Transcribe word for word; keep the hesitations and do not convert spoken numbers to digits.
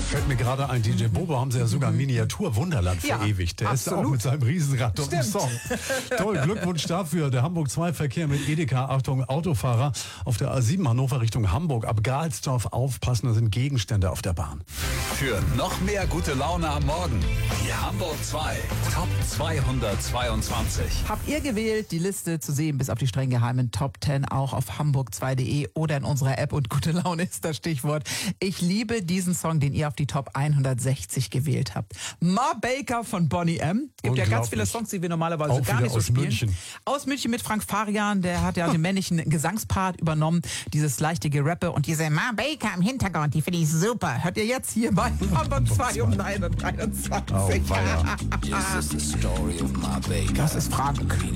Fällt mir gerade ein, D J Bobo haben sie ja sogar ein Miniatur-Wunderland Ja, verewigt. Der ist absolut. auch mit seinem Riesenrad und dem Stimmt. Song. Toll, Glückwunsch dafür. Der Hamburg zwei Verkehr mit Edeka. Achtung, Autofahrer auf der A sieben Hannover Richtung Hamburg. Ab Galsdorf aufpassen, da sind Gegenstände auf der Bahn. Für noch mehr gute Laune am Morgen. Die Hamburg zwei Top zweihundertzweiundzwanzig. Habt ihr gewählt, die Liste zu sehen bis auf die streng geheimen Top zehn auch auf hamburg zwei punkt de oder in unserer App, und gute Laune ist das Stichwort. Ich liebe diesen Song, den ihr auf die Top hundertsechzig gewählt habt. Ma Baker von Boney M. Gibt ja ganz viele Songs, die wir normalerweise Auch gar wieder nicht so aus spielen. München. Aus München mit Frank Farian, der hat ja den männlichen Gesangspart übernommen, dieses leichte Gerappe, und diese Ma Baker im Hintergrund, die finde ich super. Hört ihr jetzt hier bei Hamburg zwei um neun Uhr dreiundzwanzig. Oh, weia. Das ist Frank.